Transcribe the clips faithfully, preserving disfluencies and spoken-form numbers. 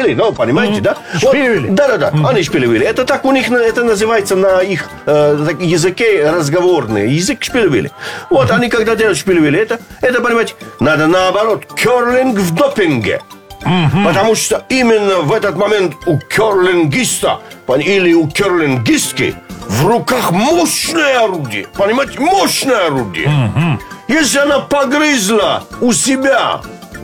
шпили, ну, понимаете, mm-hmm. да? Шпиливили? Вот, да-да-да, mm-hmm. они шпиливили. Это так у них, это называется на их э, языке разговорный язык шпиливили. Вот, mm-hmm. они когда делают шпиливили, это, это, понимаете, надо наоборот, керлинг в допинге. Mm-hmm. Потому что именно в этот момент у керлингиста или у керлингистки в руках мощное орудие. Понимаете, мощное орудие. Mm-hmm. Если она погрызла у себя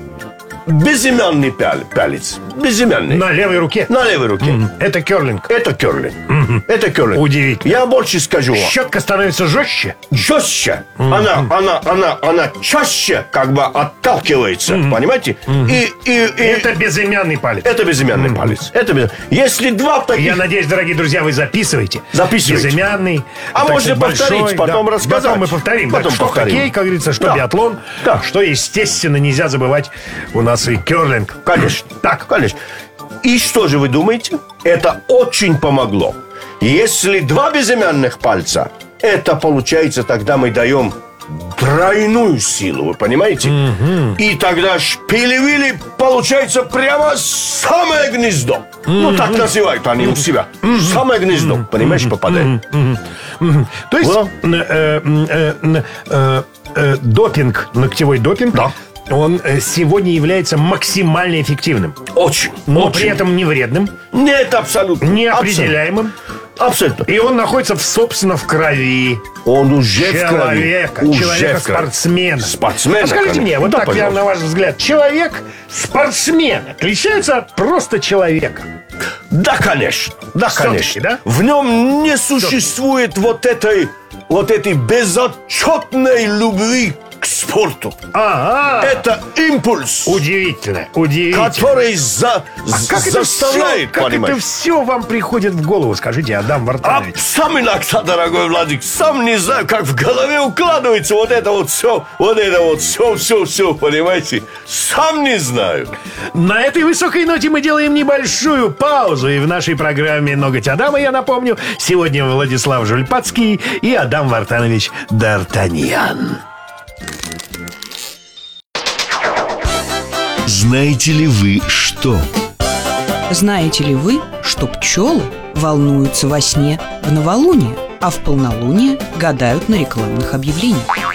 безымянный палец, безымянный. На левой руке? На левой руке. Mm-hmm. Это керлинг. Это керлинг. Mm-hmm. Это керлинг. Удивительно. Я больше скажу. Щетка становится жестче? Жестче. Mm-hmm. Она, она, она, она чаще как бы отталкивается, mm-hmm. понимаете? Mm-hmm. И, и, и... Это безымянный палец. Это безымянный mm-hmm. палец. Это без... Если два таких... Я надеюсь, дорогие друзья, вы записываете. Записывайте. Безымянный. А можно повторить, большой, потом да. рассказать. Потом мы повторим. Потом да, что повторим. хоккей, как говорится, что да. биатлон, да. что, естественно, нельзя забывать у нас и керлинг. Конечно. Так. Конечно. И что же вы думаете? Это очень помогло. Если два безымянных пальца, это получается, тогда мы даем тройную силу, вы понимаете? Mm-hmm. И тогда шпили-вили получается прямо самое гнездо. Mm-hmm. Ну, так называют они у себя. Mm-hmm. Самое гнездо, mm-hmm. понимаешь, попадает. Mm-hmm. Mm-hmm. То есть well. э, э, э, э, э, допинг, ногтевой допинг, да. он сегодня является максимально эффективным. Очень. Но очень. при этом не вредным. Нет, абсолютно. Неопределяемым. Абсолютно. И он находится, собственно, в крови. Он уже человека, в крови. Уже человека-спортсмена. Спортсмена. А скажите мне, вот да, так, я, на ваш взгляд, человек-спортсмен отличается от просто человека? Да, конечно. Да, конечно. Да? В нем не существует вот этой, вот этой безотчетной любви к спорту. Ага. Это импульс. Удивительно, удивительно. Который за, а как заставляет, это все, как это все вам приходит в голову, скажите, Адам Вартанович? А сам иногда, дорогой Владик, сам не знаю, как в голове укладывается вот это вот все, вот это вот все, все, все, понимаете? Сам не знаю. На этой высокой ноте мы делаем небольшую паузу. И в нашей программе «Ноготь Адама», я напомню, сегодня Владислав Жульпацкий и Адам Вартанович Д'Артаньян. Знаете ли вы что? Знаете ли вы, что пчелы волнуются во сне в новолуние, а в полнолуние гадают на рекламных объявлениях?